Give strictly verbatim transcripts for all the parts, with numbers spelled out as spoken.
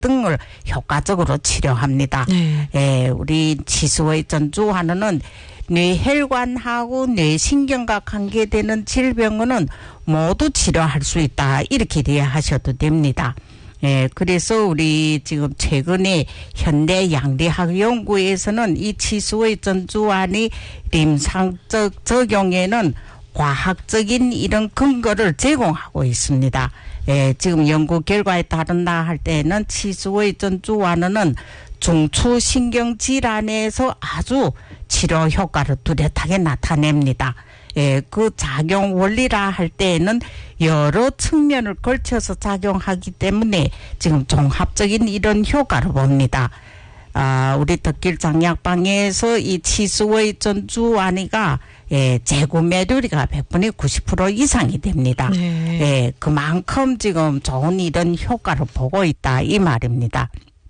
등을 효과적으로 치료합니다. 네. 예, 우리 치수의 전주환원은 뇌혈관하고 뇌신경과 관계되는 질병은 모두 치료할 수 있다. 이렇게 이해하셔도 됩니다. 예, 그래서 우리 지금 최근에 현대 양리학 연구에서는 이 치수의 전주환이 임상적 적용에는 과학적인 이런 근거를 제공하고 있습니다. 예, 지금 연구 결과에 따른다 할 때는 치수의 전주환원은 중추신경 질환에서 아주 치료 효과를 뚜렷하게 나타냅니다. 예, 그 작용 원리라 할 때에는 여러 측면을 걸쳐서 작용하기 때문에 지금 종합적인 이런 효과를 봅니다. 아, 우리 덕길 장약방에서 이 치수의 전주환이가 예, 재구매율이가 백분의 구십 퍼센트 이상이 됩니다. 네. 예, 그만큼 지금 좋은 이런 효과를 보고 있다 이 말입니다.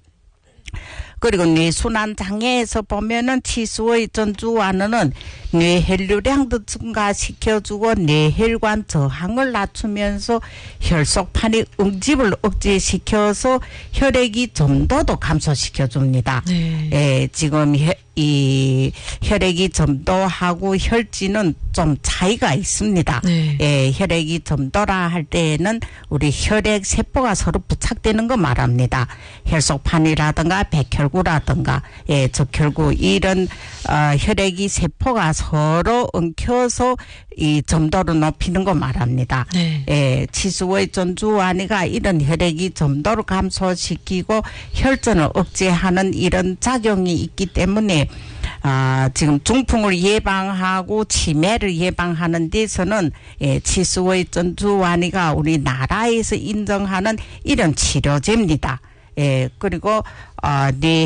그리고 뇌순환 장애에서 보면은 치수의 전주환원은 뇌혈류량도 증가시켜주고 뇌혈관 저항을 낮추면서 혈속판의 응집을 억제시켜서 혈액이 점도도 감소시켜줍니다. 네. 예, 지금 혈, 이 혈액이 점도하고 혈지는 좀 차이가 있습니다. 네. 예, 혈액이 점도라 할 때에는 우리 혈액 세포가 서로 부착되는 거 말합니다. 혈속판이라든가 백혈구라든가 예, 적혈구 이런 어, 혈액이 세포가 서로 엉켜서 이 점도를 높이는 거 말합니다. 네. 예, 치수의 전주환이가 이런 혈액이 점도를 감소시키고 혈전을 억제하는 이런 작용이 있기 때문에 아, 지금 중풍을 예방하고 치매를 예방하는 데서는 예, 치수의 전주환이가 우리나라에서 인정하는 이런 치료제입니다. 예, 그리고 어,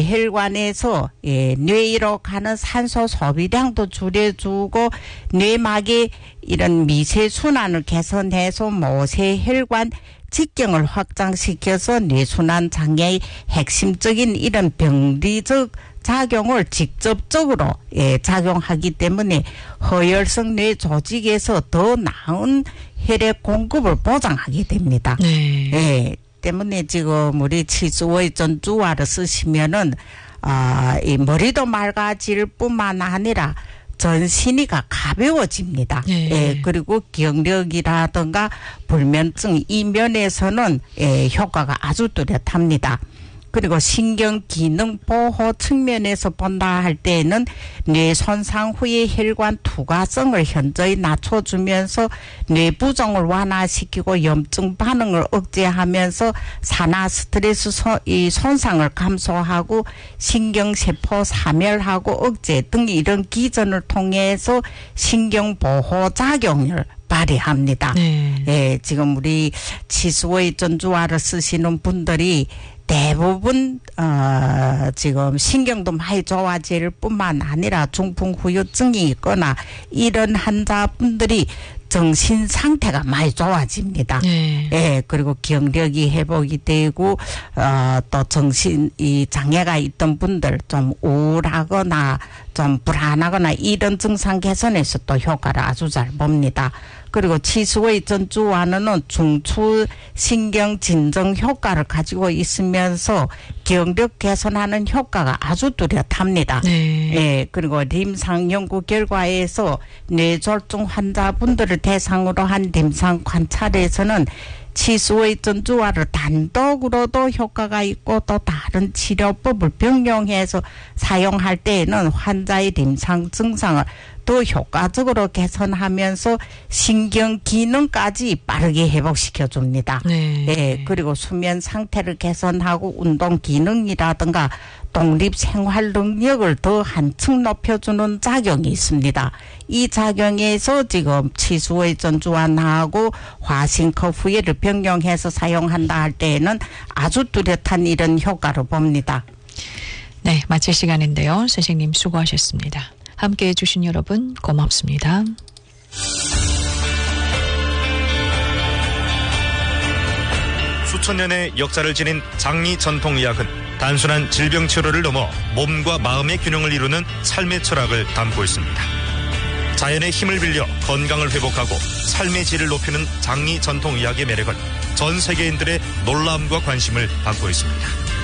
뇌혈관에서 예, 뇌로 가는 산소 소비량도 줄여주고 뇌막의 이런 미세 순환을 개선해서 모세혈관 직경을 확장시켜서 뇌순환 장애의 핵심적인 이런 병리적 작용을 직접적으로 예, 작용하기 때문에 허혈성 뇌 조직에서 더 나은 혈액 공급을 보장하게 됩니다. 네. 예. 때문에 지금 우리 치수의 전주환을 쓰시면은 아, 이 머리도 맑아질 뿐만 아니라 전신이가 가벼워집니다. 네. 예, 그리고 기억력이라든가 불면증 이 면에서는 예, 효과가 아주 뚜렷합니다. 그리고 신경기능 보호 측면에서 본다 할 때에는 뇌 손상 후의 혈관 투과성을 현저히 낮춰주면서 뇌부종을 완화시키고 염증 반응을 억제하면서 산화 스트레스 소, 이 손상을 감소하고 신경세포 사멸하고 억제 등 이런 기전을 통해서 신경보호 작용을 발휘합니다. 네. 예, 지금 우리 치수의 전주환을 쓰시는 분들이 대부분 어, 지금 신경도 많이 좋아질 뿐만 아니라 중풍 후유증이 있거나 이런 환자분들이 정신 상태가 많이 좋아집니다. 네. 예, 그리고 기억력이 회복이 되고 어, 또 정신 이 장애가 있던 분들 좀 우울하거나 좀 불안하거나 이런 증상 개선에서 또 효과를 아주 잘 봅니다. 그리고 치수의 전주환원은 중추 신경 진정 효과를 가지고 있으면서 기억력 개선하는 효과가 아주 뚜렷합니다. 네. 예, 그리고 림상 연구 결과에서 뇌졸중 환자분들을 대상으로 한 림상 관찰에서는 치수의 전주환을 단독으로도 효과가 있고 또 다른 치료법을 병용해서 사용할 때에는 환자의 림상 증상을 더 효과적으로 개선하면서 신경 기능까지 빠르게 회복시켜 줍니다. 네. 예, 그리고 수면 상태를 개선하고 운동 기능이라든가 독립 생활 능력을 더 한층 높여주는 작용이 있습니다. 이 작용에서 지금 치수의 전주환하고 화싱커프웨를 병용해서 사용한다 할 때에는 아주 뚜렷한 이런 효과를 봅니다. 네, 마칠 시간인데요. 선생님 수고하셨습니다. 함께해 주신 여러분 고맙습니다. 수천 년의 역사를 지닌 장미 전통의학은 단순한 질병 치료를 넘어 몸과 마음의 균형을 이루는 삶의 철학을 담고 있습니다. 자연의 힘을 빌려 건강을 회복하고 삶의 질을 높이는 장미 전통의학의 매력은 전 세계인들의 놀라움과 관심을 받고 있습니다.